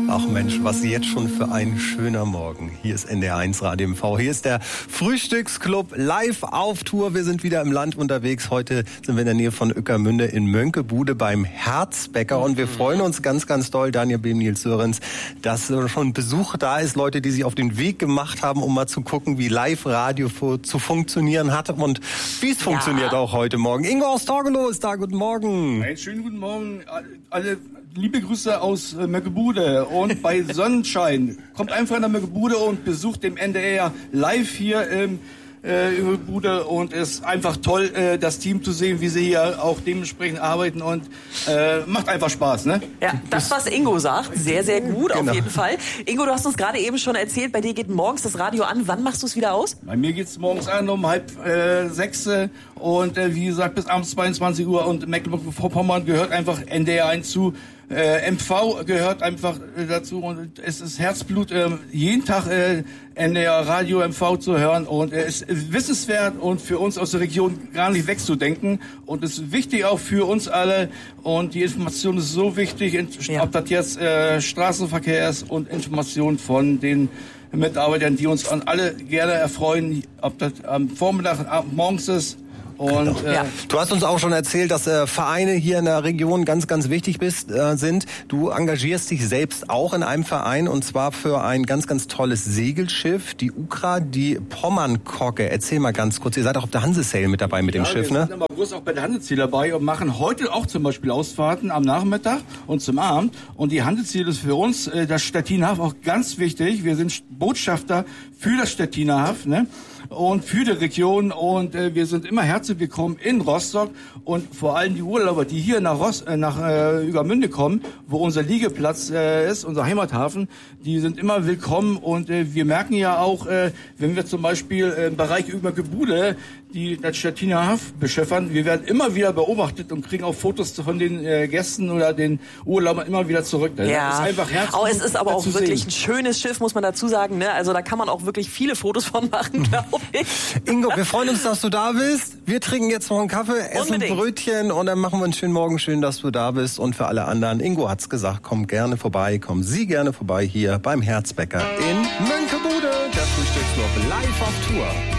Ach Mensch, was jetzt schon für ein schöner Morgen. Hier ist NDR1 Radio MV. Hier ist der Frühstücksclub live auf Tour. Wir sind wieder im Land unterwegs. Heute sind wir in der Nähe von Ueckermünde in Mönckebude beim Herzbäcker. Und wir freuen uns ganz, ganz doll, Daniel Behm, Nils Sörensen, dass schon Besuch da ist. Leute, die sich auf den Weg gemacht haben, um mal zu gucken, wie Live-Radio zu funktionieren hat und wie es funktioniert auch heute Morgen. Ingo aus Torgelow ist da. Guten Morgen. Einen schönen guten Morgen. Alle liebe Grüße aus Mönckebude und bei Sonnenschein. Kommt einfach nach Mönckebude und besucht den NDR live hier im Mönckebude und es ist einfach toll, das Team zu sehen, wie sie hier auch dementsprechend arbeiten und macht einfach Spaß, ne? Ja, das, was Ingo sagt, sehr, sehr gut, genau. Auf jeden Fall. Ingo, du hast uns gerade eben schon erzählt, bei dir geht morgens das Radio an. Wann machst du es wieder aus? Bei mir geht's morgens an um 5:30 und wie gesagt bis abends 22 Uhr und Mecklenburg-Vorpommern gehört einfach NDR1 zu. MV gehört einfach dazu und es ist Herzblut, jeden Tag NDR Radio MV zu hören und es ist wissenswert und für uns aus der Region gar nicht wegzudenken und es ist wichtig auch für uns alle und die Information ist so wichtig, ob das jetzt Straßenverkehr ist und Information von den Mitarbeitern, die uns an alle gerne erfreuen, ob das am Vormittag, morgens ist. Und, Du hast uns auch schon erzählt, dass Vereine hier in der Region ganz, ganz wichtig sind. Du engagierst dich selbst auch in einem Verein und zwar für ein ganz, ganz tolles Segelschiff, die UKRA, die Pommernkogge. Erzähl mal ganz kurz, ihr seid auch auf der Hansesail mit dabei mit dem Schiff, ne? Wir sind im August auch bei der Hansesail dabei und machen heute auch zum Beispiel Ausfahrten am Nachmittag und zum Abend. Und die Hansesail ist für uns, das Stettiner Haff, auch ganz wichtig. Wir sind Botschafter für das Stettiner Haff, ne? Und für die Region und wir sind immer herzlich willkommen in Rostock und vor allem die Urlauber, die hier nach Ueckermünde kommen, wo unser Liegeplatz ist, unser Heimathafen, die sind immer willkommen und wir merken ja auch, wenn wir zum Beispiel im Bereich Mönckebude das Stettiner Haff beschäftigen, wir werden immer wieder beobachtet und kriegen auch Fotos von den Gästen oder den Urlaubern immer wieder zurück. Ja. Das ist einfach herzlich. Oh, es ist aber auch wirklich ein schönes Schiff, muss man dazu sagen. Ne? Also da kann man auch wirklich viele Fotos von machen, glaube ich. Ingo, wir freuen uns, dass du da bist. Wir trinken jetzt noch einen Kaffee, essen ein Brötchen und dann machen wir einen schönen Morgen. Schön, dass du da bist. Und für alle anderen, Ingo hat's gesagt, kommen Sie gerne vorbei hier beim Herzbäcker in Mönckebude. Der Frühstücksclub live auf Tour.